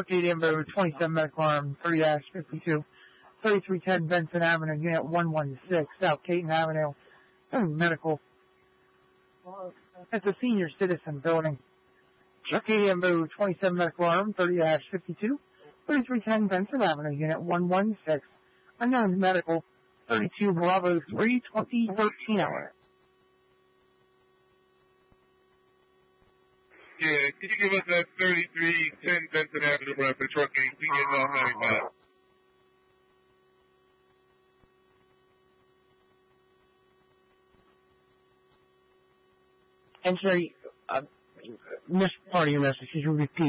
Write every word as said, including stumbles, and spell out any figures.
Truck eight Amber, twenty-seven Medical Arm, thirty fifty-two, thirty-three ten Benson Avenue, Unit one one six, South Caton Avenue, Medical. It's a senior citizen building. Truck eight Amber, twenty-seven Medical Arm, thirty fifty-two, thirty-three ten Benson Avenue, Unit one one six, Unknown Medical, thirty-two Bravo three, twenty thirteen hour. Yeah, can you give us that thirty-three ten Benson Avenue run for truck eighteen and North ninety-five? I'm sorry, uh, missed part of your message. Could you repeat?